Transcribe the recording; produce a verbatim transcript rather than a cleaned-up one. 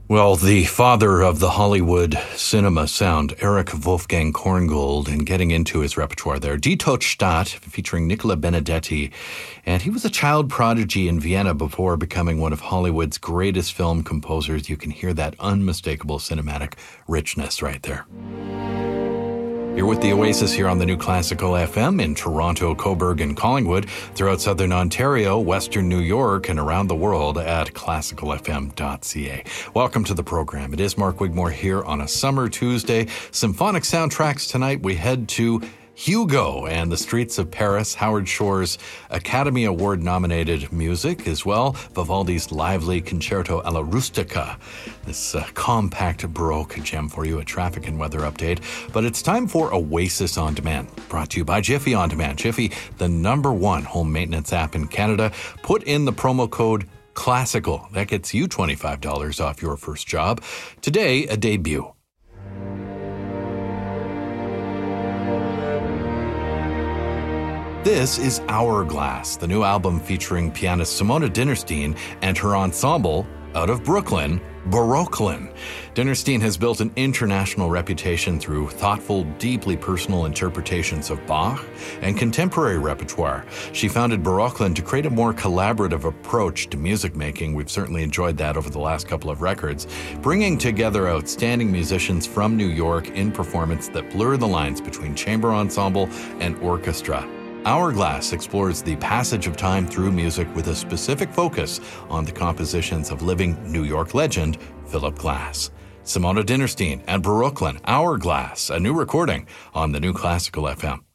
Well, the father of the Hollywood cinema sound, Erich Wolfgang Korngold, and getting into his repertoire there, Die Todstadt, featuring Nicola Benedetti. And he was a child prodigy in Vienna before becoming one of Hollywood's greatest film composers. You can hear that unmistakable cinematic richness right there. You're with the Oasis here on the New Classical F M in Toronto, Cobourg, and Collingwood, throughout southern Ontario, western New York, and around the world at classical f m dot c a. Welcome to the program. It is Mark Wigmore here on a summer Tuesday. Symphonic soundtracks tonight. We head to Hugo and the Streets of Paris, Howard Shore's Academy Award-nominated music, as well Vivaldi's lively Concerto alla Rustica, this uh, compact Baroque gem for you, a traffic and weather update. But it's time for Oasis On Demand, brought to you by Jiffy On Demand. Jiffy, the number one home maintenance app in Canada. Put in the promo code CLASSICAL. That gets you twenty-five dollars off your first job. Today, a debut. This is Hourglass, the new album featuring pianist Simona Dinnerstein and her ensemble out of Brooklyn, Baroquelin. Dinnerstein has built an international reputation through thoughtful, deeply personal interpretations of Bach and contemporary repertoire. She founded Baroquelin to create a more collaborative approach to music making. We've certainly enjoyed that over the last couple of records, bringing together outstanding musicians from New York in performance that blur the lines between chamber ensemble and orchestra. Hourglass explores the passage of time through music with a specific focus on the compositions of living New York legend Philip Glass. Simona Dinnerstein and Baroquelin, Hourglass, a new recording on the New Classical F M.